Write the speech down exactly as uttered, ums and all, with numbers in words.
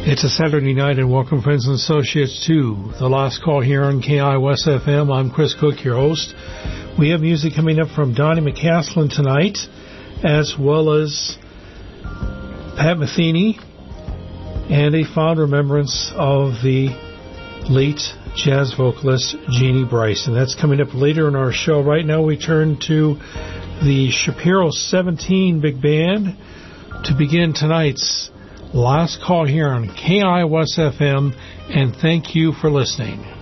It's a Saturday night, and welcome, friends and associates, to The Last Call here on K I O S F M. I'm Chris Cook, your host. We have music coming up from Donnie McCaslin tonight, as well as Pat Metheny, and a fond remembrance of the late jazz vocalist Jeannie Bryce. And that's coming up later in our show. Right now we turn to the Shapiro seventeen Big Band to begin tonight's Last Call here on K I O S F M, and thank you for listening.